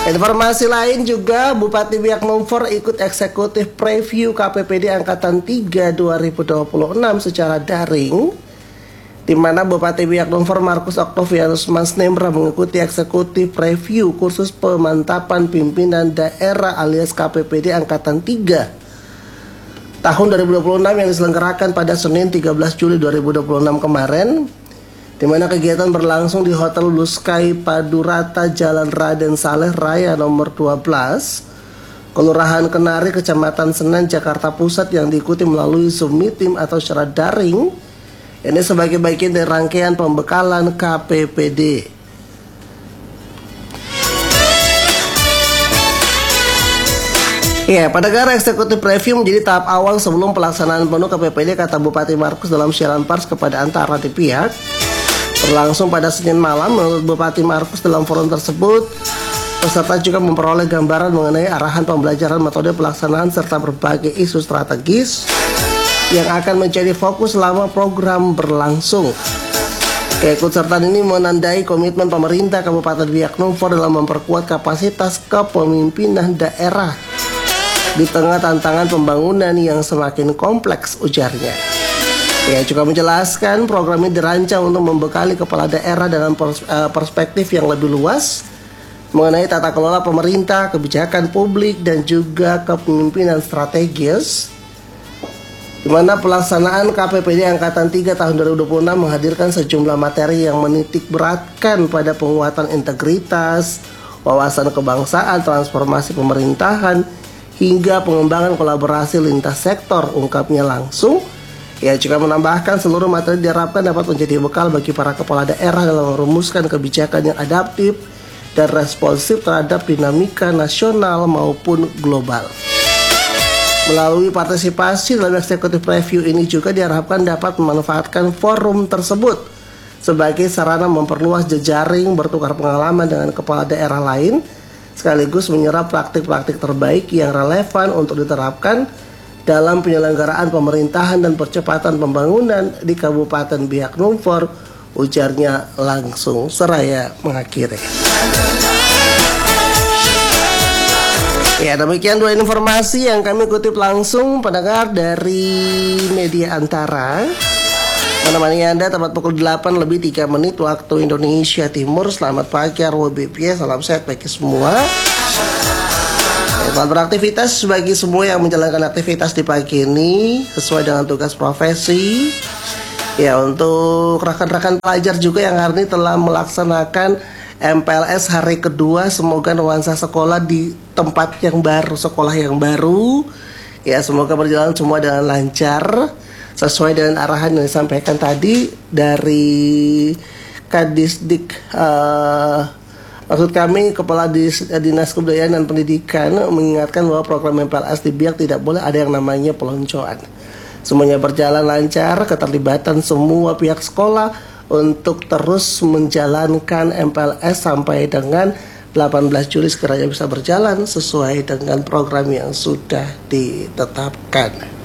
Informasi lain juga, Bupati Biak Numfor ikut eksekutif preview KPPD Angkatan 3 2026 secara daring, di mana Bupati Biak Numfor Markus Octavianus Masnembra mengikuti eksekutif preview kursus pemantapan pimpinan daerah alias KPPD Angkatan 3 tahun 2026 yang diselenggarakan pada Senin 13 Juli 2026 kemarin, di mana kegiatan berlangsung di Hotel Blue Sky Padurata Jalan Raden Saleh Raya nomor 12, Kelurahan Kenari, Kecamatan Senen, Jakarta Pusat, yang diikuti melalui Zoom meeting atau secara daring. Ini sebagai bagian dari rangkaian pembekalan KPPD. Ya, pada gara eksekutif preview menjadi tahap awal sebelum pelaksanaan penuh KPPD, kata Bupati Markus dalam siaran pers kepada antara di pihak. Berlangsung pada Senin malam, menurut Bupati Markus dalam forum tersebut, peserta juga memperoleh gambaran mengenai arahan pembelajaran, metode pelaksanaan, serta berbagai isu strategis yang akan menjadi fokus selama program berlangsung. Keikutsertaan ini menandai komitmen pemerintah Kabupaten Biak Numfor dalam memperkuat kapasitas kepemimpinan daerah di tengah tantangan pembangunan yang semakin kompleks, ujarnya. Ia juga menjelaskan program ini dirancang untuk membekali kepala daerah dengan perspektif yang lebih luas mengenai tata kelola pemerintah, kebijakan publik, dan juga kepemimpinan strategis, di mana pelaksanaan KPPD Angkatan 3 tahun 2026 menghadirkan sejumlah materi yang menitik beratkan pada penguatan integritas, wawasan kebangsaan, transformasi pemerintahan, hingga pengembangan kolaborasi lintas sektor, ungkapnya langsung. Ia juga menambahkan seluruh materi diharapkan dapat menjadi bekal bagi para kepala daerah dalam merumuskan kebijakan yang adaptif dan responsif terhadap dinamika nasional maupun global. Melalui partisipasi dalam eksekutif review ini juga diharapkan dapat memanfaatkan forum tersebut sebagai sarana memperluas jejaring, bertukar pengalaman dengan kepala daerah lain, sekaligus menyerap praktik-praktik terbaik yang relevan untuk diterapkan dalam penyelenggaraan pemerintahan dan percepatan pembangunan di Kabupaten Biak Numfor, ujarnya langsung seraya mengakhiri. Ya, demikian dua informasi yang kami kutip langsung pendengar dari media Antara. Menemani Anda tepat pukul 8:03 waktu Indonesia Timur. Selamat pagi, Arwo BP. Salam sehat bagi semua. Selamat beraktivitas bagi semua yang menjalankan aktivitas di pagi ini sesuai dengan tugas profesi. Ya, untuk rekan-rekan pelajar juga yang hari ini telah melaksanakan MPLS hari kedua, semoga nuansa sekolah di tempat yang baru, sekolah yang baru, ya semoga berjalan semua dengan lancar sesuai dengan arahan yang disampaikan tadi dari Kadisdik. Maksud kami, Kepala Dinas Kebudayaan dan Pendidikan mengingatkan bahwa program MPLS di Biak tidak boleh ada yang namanya peloncoan. Semuanya berjalan lancar, keterlibatan semua pihak sekolah untuk terus menjalankan MPLS sampai dengan 18 Juli sekiranya bisa berjalan sesuai dengan program yang sudah ditetapkan.